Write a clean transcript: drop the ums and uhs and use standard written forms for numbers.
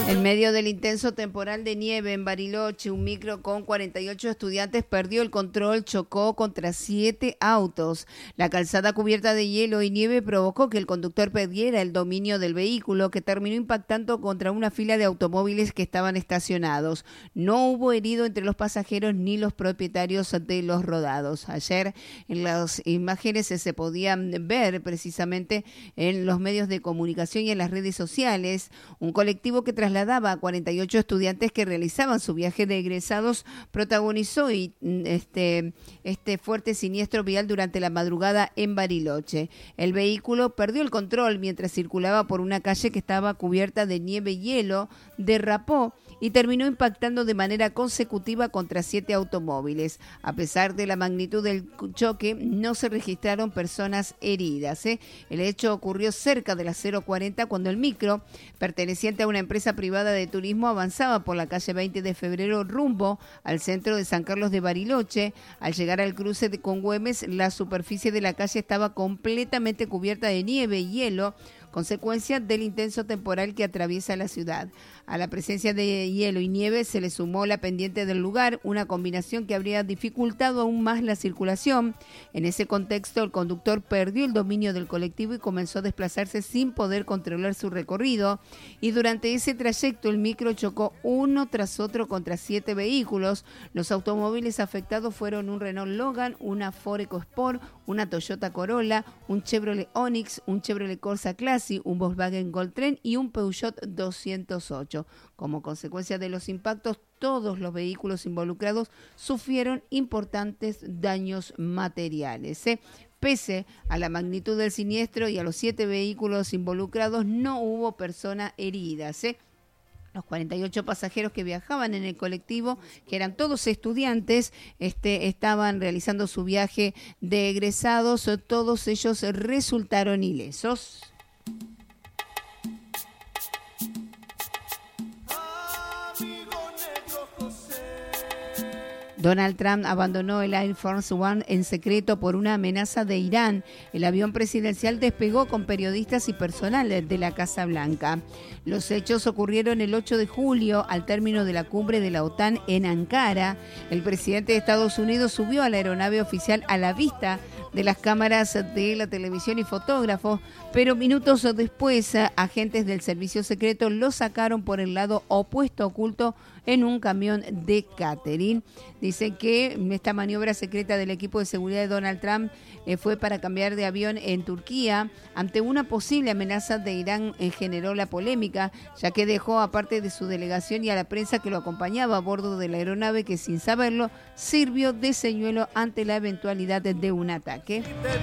En medio del intenso temporal de nieve en Bariloche, un micro con 48 estudiantes perdió el control, chocó contra 7 autos. La calzada cubierta de hielo y nieve provocó que el conductor perdiera el dominio del vehículo, que terminó impactando contra una fila de automóviles que estaban estacionados. No hubo herido entre los pasajeros ni los propietarios de los rodados. Ayer en las imágenes se podían ver precisamente en los medios de comunicación y en las redes sociales un colectivo que trasladaba a 48 estudiantes que realizaban su viaje de egresados protagonizó este fuerte siniestro vial durante la madrugada en Bariloche. El vehículo perdió el control mientras circulaba por una calle que estaba cubierta de nieve y hielo, derrapó y terminó impactando de manera consecutiva contra 7 automóviles. A pesar de la magnitud del choque, no se registraron personas heridas. El hecho ocurrió cerca de las 0:40 cuando el micro, perteneciente a una empresa privada de turismo, avanzaba por la calle 20 de febrero rumbo al centro de San Carlos de Bariloche. Al llegar al cruce con Güemes, la superficie de la calle estaba completamente cubierta de nieve y hielo, consecuencia del intenso temporal que atraviesa la ciudad. A la presencia de hielo y nieve se le sumó la pendiente del lugar, una combinación que habría dificultado aún más la circulación. En ese contexto, el conductor perdió el dominio del colectivo y comenzó a desplazarse sin poder controlar su recorrido. Y durante ese trayecto, el micro chocó uno tras otro contra 7 vehículos. Los automóviles afectados fueron un Renault Logan, una Ford EcoSport, una Toyota Corolla, un Chevrolet Onix, un Chevrolet Corsa Classic, un Volkswagen Goltren y un Peugeot 208. Como consecuencia de los impactos, todos los vehículos involucrados sufrieron importantes daños materiales. Pese a la magnitud del siniestro y a los 7 vehículos involucrados, no hubo personas heridas. Los 48 pasajeros que viajaban en el colectivo, que eran todos estudiantes, estaban realizando su viaje de egresados. Todos ellos resultaron ilesos. Donald Trump abandonó el Air Force One en secreto por una amenaza de Irán. El avión presidencial despegó con periodistas y personal de la Casa Blanca. Los hechos ocurrieron el 8 de julio, al término de la cumbre de la OTAN en Ankara. El presidente de Estados Unidos subió a la aeronave oficial a la vista de las cámaras de la televisión y fotógrafos, pero minutos después, agentes del servicio secreto lo sacaron por el lado opuesto, oculto en un camión de catering. Dicen que esta maniobra secreta del equipo de seguridad de Donald Trump fue para cambiar de avión en Turquía. Ante una posible amenaza de Irán generó la polémica, ya que dejó aparte de su delegación y a la prensa que lo acompañaba a bordo de la aeronave, que sin saberlo sirvió de señuelo ante la eventualidad de un ataque.